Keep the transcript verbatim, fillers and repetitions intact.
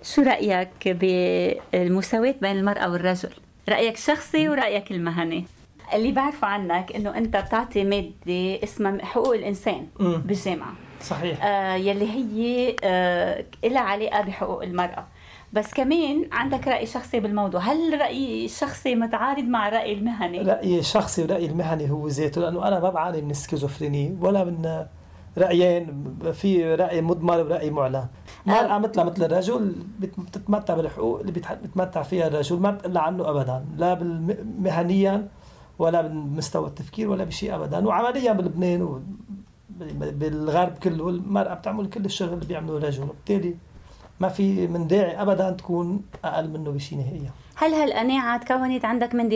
شو رأيك بالمساواة بين المرأة والرجل؟ رأيك الشخصي ورأيك المهني. اللي بعرفه عنك إنه أنت بتعطي مادة اسمها حقوق الإنسان م. بالجامعة. صحيح. آه يلي هي آه إلها علاقة بحقوق المرأة، بس كمان عندك رأي شخصي بالموضوع. هل رأيي الشخصي متعارض مع رأي المهني؟ رأيي الشخصي ورأيي المهني هو ذاته، لأنه أنا ما بعاني من السكيزوفرينيا ولا من رأيين، في رأي مضمر ورأي معلن. مرأة مثل مثل الرجل بتتمتع بالحقوق اللي بتتمتع فيها الرجل، ما بتقل عنه أبدا، لا بالمهنيا ولا بالمستوى التفكير ولا بشيء أبدا. وعمليا بلبنان وبالغرب كله المرأة بتعمل كل الشغل اللي بيعمله الرجل، وبالتالي ما في من داعي أبدا تكون أقل منه بشيء نهائيا. هل هالقناعة تكونت عندك من